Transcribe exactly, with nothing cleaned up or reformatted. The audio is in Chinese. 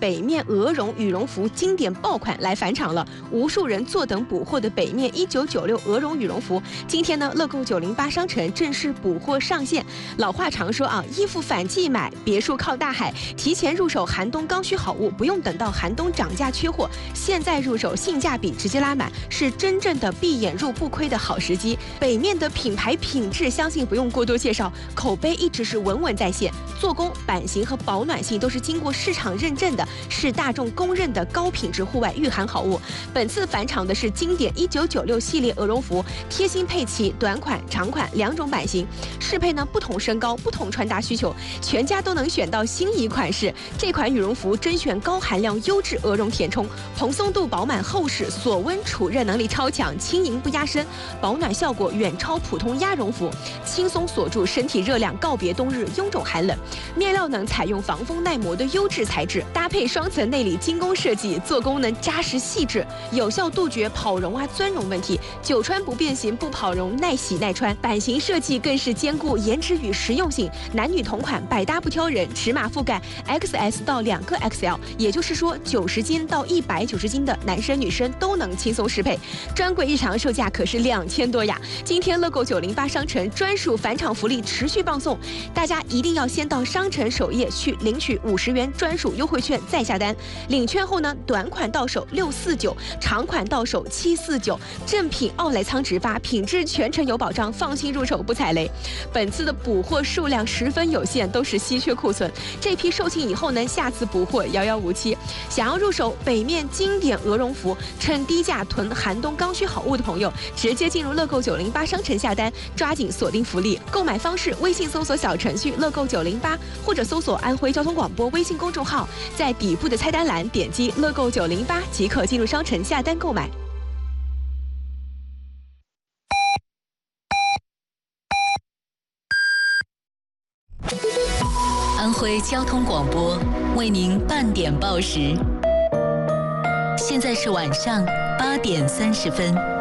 北面鹅绒羽绒服经典爆款来返场了，无数人坐等补货的北面一九九六鹅绒羽绒服，今天呢，乐购九零八商城正式补货上线。老话常说啊，衣服反季买，别墅靠大海，提前入手寒冬刚需好物，不用等到寒冬涨价缺货，现在入手性价比直接拉满，是真正的闭眼入不亏的好时机。北面的品牌品质，相信不用过多介绍，口碑一直是稳稳在线，做工、版型和保暖性都是经过市场认证的，是大众公认的高品质户外御寒好物。本次返场的是经典一九九六系列鹅绒服，贴心配齐短款、长款两种版型，适配呢不同身高、不同穿搭需求，全家都能选到心仪款式。这款羽绒服甄选高含量优质鹅绒填充，蓬松度饱满厚实，锁温储热能力超强，轻盈不压身，保暖效果远超普通鸭绒服，轻松锁住身体热量，告别冬日臃肿寒冷。面料能采用防风耐磨的优质材质，搭配双层内里精工设计，做工能扎实细致，有效杜绝跑绒啊钻绒问题，久穿不变形不跑绒，耐洗耐穿。版型设计更是兼顾颜值与实用性，男女同款，百搭不挑人，尺码覆盖 X S 到两个 X L， 也就是说九十斤到一百九十斤的男生女生都能轻松适配。专柜日常售价可是两千多呀！今天乐购九零八商城专属返场福利持续放送，大家一定要先到商城首页去领取五十元专属优惠券再下单。领券后呢，短款到手六四九，长款到手七四九，正品奥莱仓直发，品质全程有保障，放心入手不踩雷。本次的补货数量十分有限，都是稀缺库存，这批售罄以后呢，下次补货遥遥无期。想要入手北面经典鹅绒服，趁低价囤寒冬刚需好物的朋友，直接进入乐购九零八商城下单，抓紧锁定福利。购买方式：微信搜索小程序乐购九零八，或者搜索安徽交通广播微信公众号，在底部的菜单栏点击乐购九零八即可进入商城下单购买。 安徽交通广播为您半点报时，现在是晚上八点三十分。